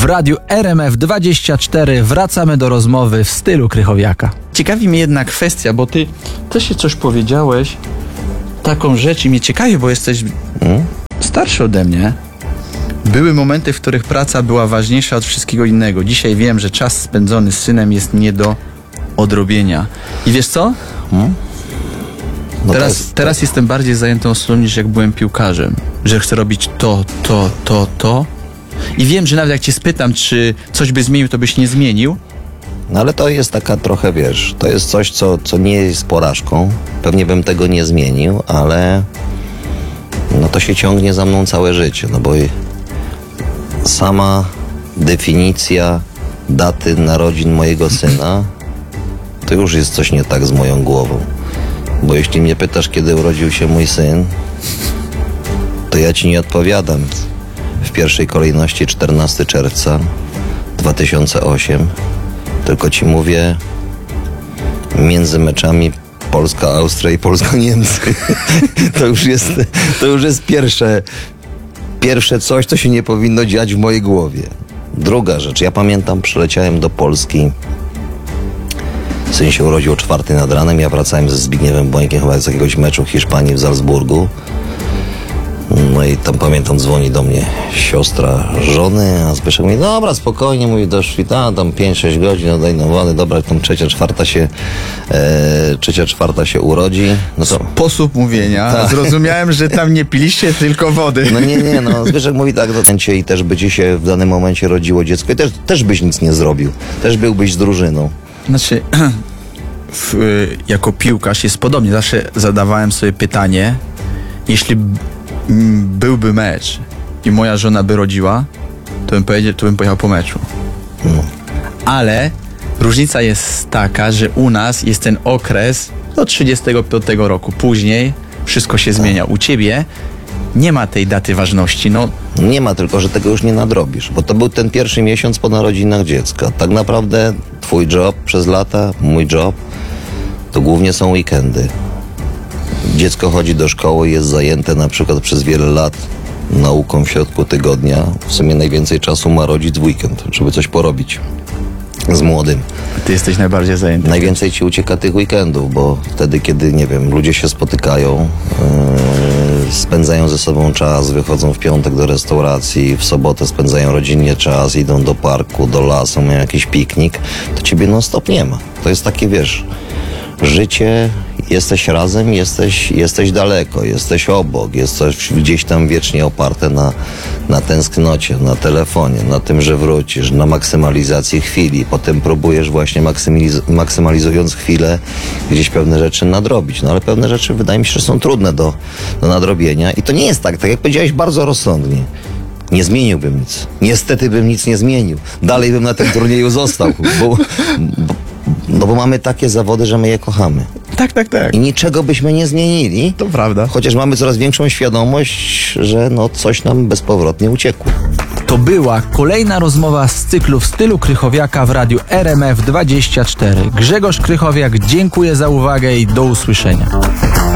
W radiu RMF24 wracamy do rozmowy w stylu Krychowiaka. Ciekawi mnie jedna kwestia, bo ty też się coś powiedziałeś, taką rzecz i mnie ciekawi, bo jesteś starszy ode mnie. Były momenty, w których praca była ważniejsza od wszystkiego innego. Dzisiaj wiem, że czas spędzony z synem jest nie do odrobienia. I wiesz co? No teraz jestem bardziej zajętą osobą niż jak byłem piłkarzem. Że chcę robić to. I wiem, że nawet jak cię spytam, czy coś by zmienił, to byś nie zmienił. No ale to jest taka trochę, wiesz, to jest coś, co nie jest porażką. Pewnie bym tego nie zmienił, ale no to się ciągnie za mną całe życie, no bo sama definicja daty narodzin mojego syna, to już jest coś nie tak z moją głową. Bo jeśli mnie pytasz, kiedy urodził się mój syn, to ja ci nie odpowiadam. W pierwszej kolejności 14 czerwca 2008, tylko ci mówię między meczami Polska-Austria i Polska-Niemcy. To już jest pierwsze coś, co się nie powinno dziać w mojej głowie. Druga rzecz, ja pamiętam, przyleciałem do Polski, syn się urodził o 4 nad ranem, ja wracałem ze Zbigniewem Bońkiem chyba z jakiegoś meczu w Hiszpanii w Salzburgu. No i tam pamiętam, dzwoni do mnie siostra żony, a Zbyszek mówi, dobra, spokojnie, mówi, doszli tam 5-6 godzin, oddaj nam wody, dobra, tam trzecia, czwarta się urodzi. No to... Sposób mówienia. Tak. Zrozumiałem, że tam nie piliście, tylko wody. No nie, no Zbyszek mówi tak, i też by ci się w danym momencie rodziło dziecko i też byś nic nie zrobił. Też byłbyś z drużyną. Znaczy, jako piłkarz jest podobnie. Zawsze zadawałem sobie pytanie, jeśli byłby mecz i moja żona by rodziła, to bym pojechał po meczu. No. Ale różnica jest taka, że u nas jest ten okres do 35 roku. Później wszystko się zmienia. U ciebie nie ma tej daty ważności. No. Nie ma, tylko że tego już nie nadrobisz, bo to był ten pierwszy miesiąc po narodzinach dziecka. Tak naprawdę twój job przez lata, mój job, to głównie są weekendy. Dziecko chodzi do szkoły, jest zajęte na przykład przez wiele lat nauką w środku tygodnia. W sumie najwięcej czasu ma rodzic w weekend, żeby coś porobić z młodym. Ty jesteś najbardziej zajęty. Najwięcej ci ucieka tych weekendów, bo wtedy, kiedy, nie wiem, ludzie się spotykają, spędzają ze sobą czas, wychodzą w piątek do restauracji, w sobotę spędzają rodzinnie czas, idą do parku, do lasu, mają jakiś piknik, to ciebie non stop nie ma. To jest takie, wiesz, życie, jesteś razem, jesteś daleko, jesteś obok, jesteś gdzieś tam wiecznie oparte na tęsknocie, na telefonie, na tym, że wrócisz, na maksymalizacji chwili. Potem próbujesz właśnie maksymalizując chwilę gdzieś pewne rzeczy nadrobić. No ale pewne rzeczy wydaje mi się, że są trudne do nadrobienia i to nie jest tak jak powiedziałeś, bardzo rozsądnie. Nie zmieniłbym nic. Niestety bym nic nie zmienił. Dalej bym na tym turnieju został, bo mamy takie zawody, że my je kochamy. Tak. I niczego byśmy nie zmienili. To prawda. Chociaż mamy coraz większą świadomość, że no coś nam bezpowrotnie uciekło. To była kolejna rozmowa z cyklu w stylu Krychowiaka w radiu RMF24. Grzegorz Krychowiak, dziękuję za uwagę i do usłyszenia.